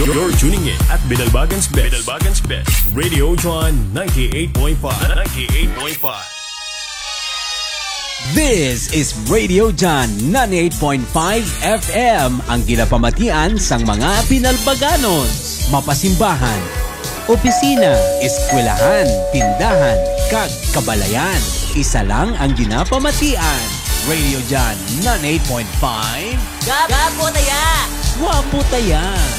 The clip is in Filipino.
You're tuning in at Binalbagan's Best. Radio John 98.5. This is Radio John 98.5 FM, ang ginapamatian sang mga Binalbaganos. Mapasimbahan, opisina, eskwelahan, tindahan, kag kabalayan. Isa lang ang ginapamatian. Radio John 98.5. Gapo taya! Wapo taya!